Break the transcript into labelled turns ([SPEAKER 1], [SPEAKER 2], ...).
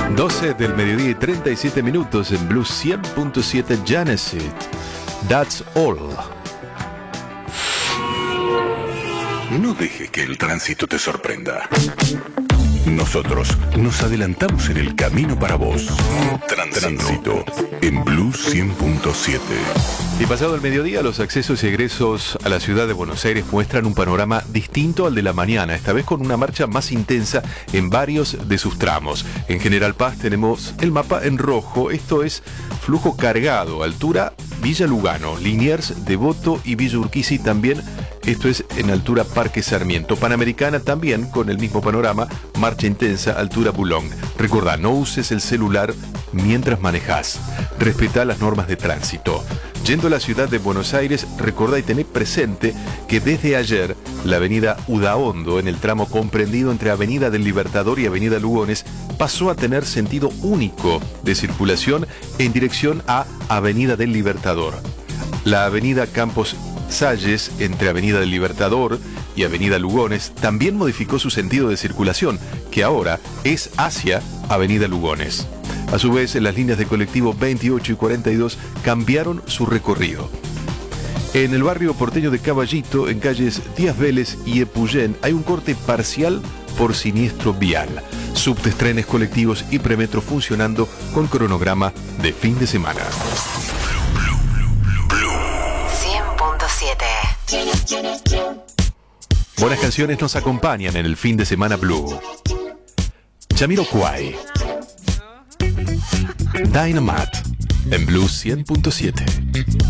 [SPEAKER 1] 12 del mediodía y 37 minutos en Blue 100.7 Genesis. That's all.
[SPEAKER 2] No dejes que el tránsito te sorprenda. Nosotros nos adelantamos en el camino para vos. Tránsito en Blue 100.7.
[SPEAKER 1] Y pasado el mediodía, los accesos y egresos a la ciudad de Buenos Aires muestran un panorama distinto al de la mañana, esta vez con una marcha más intensa en varios de sus tramos. En General Paz tenemos el mapa en rojo, esto es flujo cargado, altura Villa Lugano, Liniers, Devoto y Villa Urquiza también. Esto es en altura Parque Sarmiento. Panamericana también con el mismo panorama, marcha intensa, altura Boulogne. Recordá, no uses el celular mientras manejás. Respetá las normas de tránsito. Yendo a la ciudad de Buenos Aires, recordá y tené presente que desde ayer la avenida Udaondo, en el tramo comprendido entre Avenida del Libertador y Avenida Lugones, pasó a tener sentido único de circulación en dirección a Avenida del Libertador. La avenida Campos Salles, entre Avenida del Libertador y Avenida Lugones, también modificó su sentido de circulación, que ahora es hacia Avenida Lugones. A su vez, las líneas de colectivo 28 y 42 cambiaron su recorrido. En el barrio porteño de Caballito, en calles Díaz Vélez y Epuyén, hay un corte parcial por siniestro vial. Subtes, trenes, colectivos y premetro funcionando con cronograma de fin de semana.
[SPEAKER 3] 100.7.
[SPEAKER 1] Buenas canciones nos acompañan en el fin de semana Blue. Jamiroquai, Dynamite en Blue 100.7.